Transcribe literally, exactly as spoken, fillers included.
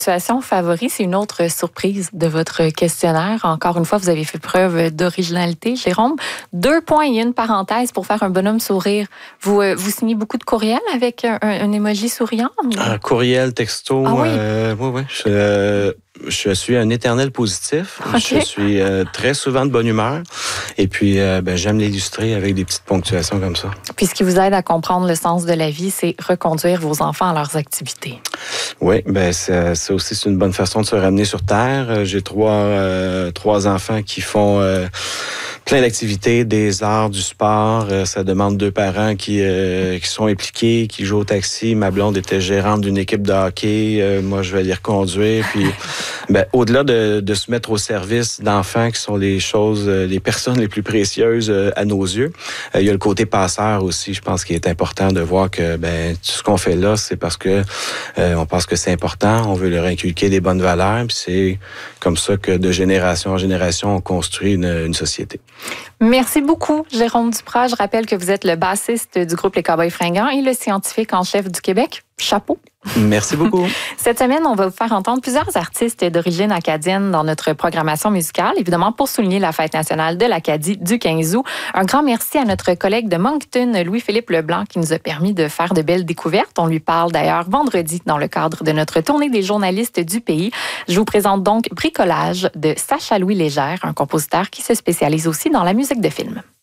situation favori, c'est une autre surprise de votre questionnaire. Encore une fois, vous avez fait preuve d'originalité, Jérôme. Deux points et une parenthèse pour faire un bonhomme sourire. Vous, euh, vous signez beaucoup de courriels avec un, un emoji souriant? Un courriel, texto. Ah oui? Euh, oui, oui. Je, euh, je suis un éternel positif. Okay. Je suis euh, très souvent de bonne humeur. Et puis, euh, ben, j'aime l'illustrer avec des petites ponctuations comme ça. Puis, ce qui vous aide à comprendre le sens de la vie, c'est reconduire vos enfants à leurs activités. Oui, ben ça, ça aussi, c'est une bonne façon de se ramener sur Terre. J'ai trois, euh, trois enfants qui font euh, plein d'activités, des arts, du sport. Ça demande deux parents qui, euh, qui sont impliqués, qui jouent au taxi. Ma blonde était gérante d'une équipe de hockey. Euh, moi, je vais les reconduire. Puis, ben, au-delà de, de se mettre au service d'enfants qui sont les choses, les personnes les plus précieuses à nos yeux, il y a le côté passeur aussi, je pense, qui est important de voir que ben, tout ce qu'on fait là, c'est parce que euh, on pense que c'est important, on veut leur inculquer des bonnes valeurs, puis c'est comme ça que de génération en génération, on construit une, une société. Merci beaucoup, Jérôme Duprat. Je rappelle que vous êtes le bassiste du groupe Les Cowboys Fringants et le scientifique en chef du Québec. Chapeau. Merci beaucoup. Cette semaine, on va vous faire entendre plusieurs artistes d'origine acadienne dans notre programmation musicale, évidemment pour souligner la fête nationale de l'Acadie du quinze août. Un grand merci à notre collègue de Moncton, Louis-Philippe Leblanc, qui nous a permis de faire de belles découvertes. On lui parle d'ailleurs vendredi dans le cadre de notre tournée des journalistes du pays. Je vous présente donc Bricolage de Sacha Louis Légère, un compositeur qui se spécialise aussi dans la musique de film.